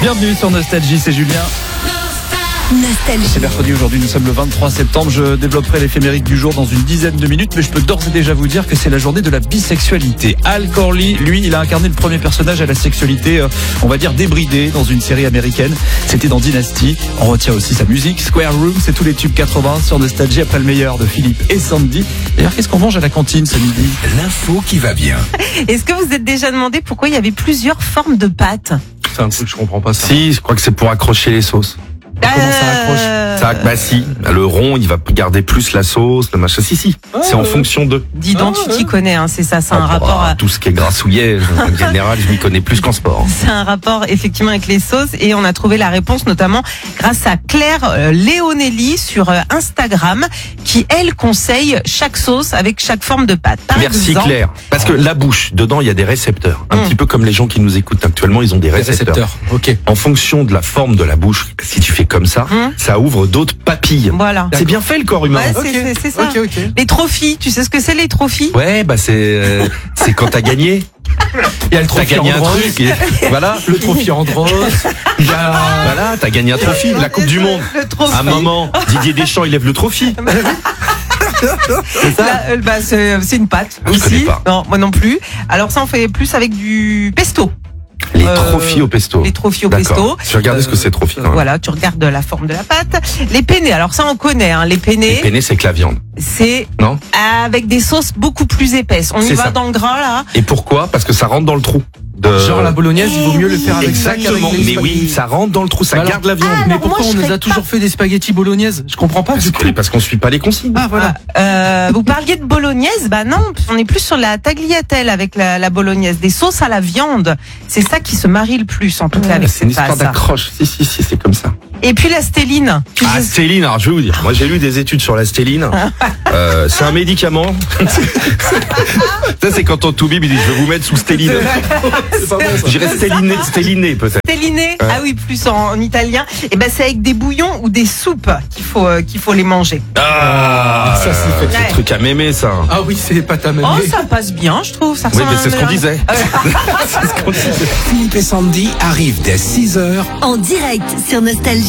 Bienvenue sur Nostalgie, c'est Julien. Nostalgie. C'est mercredi aujourd'hui, nous sommes le 23 septembre. Je développerai l'éphémérique du jour dans une dizaine de minutes, mais je peux d'ores et déjà vous dire que c'est la journée de la bisexualité. Al Corley, lui, il a incarné le premier personnage à la sexualité, on va dire débridée, dans une série américaine. C'était dans Dynasty. On retient aussi sa musique. Square Room, c'est tous les tubes 80 sur Nostalgie après le meilleur de Philippe et Sandy. D'ailleurs, qu'est-ce qu'on mange à la cantine ce midi? L'info qui va bien. Est-ce que vous êtes déjà demandé pourquoi il y avait plusieurs formes de pâtes? C'est un truc, je comprends pas ça. Si, je crois que c'est pour accrocher les sauces. Comment ça accroche Bah si, le rond, il va garder plus la sauce, le machin. Si, c'est en fonction de. Dis donc, tu t'y connais, hein, c'est ça, c'est un rapport à... Tout ce qui est grassouillet, en général, je m'y connais plus qu'en sport. C'est un rapport effectivement avec les sauces et on a trouvé la réponse notamment grâce à Claire Léonelli sur Instagram qui elle conseille chaque sauce avec chaque forme de pâte. Par Merci exemple, Claire. Parce que la bouche, dedans, il y a des récepteurs. Un petit peu comme les gens qui nous écoutent actuellement, ils ont des récepteurs. Ok. En fonction de la forme de la bouche, si tu fais comme ça, ça ouvre d'autres papilles. Voilà. C'est bien fait le corps humain. Ouais, c'est ça. Ok. Les trophies, tu sais ce que c'est les trophies? Ouais, bah c'est quand t'as gagné. Il y a le T'as trophée gagné un en rose. truc. Voilà. Le trophée en rose. Il y a... Voilà, t'as gagné un trophée, la Coupe du Monde. Le trophée. À un moment, Didier Deschamps, il lève le trophée. C'est ça. C'est une pâte Je aussi. connais pas. Non, moi non plus. Alors ça, on fait plus avec du pesto. Les trophées au pesto. Les trophées au D'accord. pesto. Tu regardes ce que c'est trophée quand même. Voilà, tu regardes la forme de la pâte. Les penne, alors ça on connaît, hein. Les penne, Les penne, c'est que la viande. c'est Non? avec des sauces beaucoup plus épaisses. On y C'est va ça. dans le gras là. Et pourquoi? Parce que ça rentre dans le trou. Genre la bolognaise, il vaut mieux le faire avec ça Exactement. qu'avec les Mais oui, spaghettis. ça rentre dans le trou, ça Voilà. garde la viande. Ah, Mais alors, pourquoi moi, on je nous ferais a toujours pas. fait des spaghettis bolognaises? Je comprends pas du coup. Parce qu'on suit pas les consignes. Ah voilà. Vous parliez de bolognaise, bah non, on est plus sur la tagliatelle avec la bolognaise, des sauces à la viande. C'est ça qui se marie le plus en tout cas avec C'est une cette histoire pâte. d'accroche. Si, c'est comme ça. Et puis la stéline. Tu Ah, sais- stéline, alors je vais vous dire. Moi, j'ai lu des études sur la stéline. C'est un médicament. Ça, c'est quand on toubib, il dit, je vais vous mettre sous stéline. C'est pas bon ça. J'irais stéliner, peut-être. Stéliné, ah oui, plus en italien. Et ben c'est avec des bouillons ou des soupes qu'il faut les manger. Ah, Ça, c'est fait. c'est le truc à mémé, ça. Ah oui, c'est pas ta même. Oh, ça passe bien, je trouve. Ça Oui, ressemble mais à c'est un ce qu'on mélange. disait. C'est ce qu'on disait. Philippe et Sandy arrivent dès 6h Oh. En direct sur Nostalgie.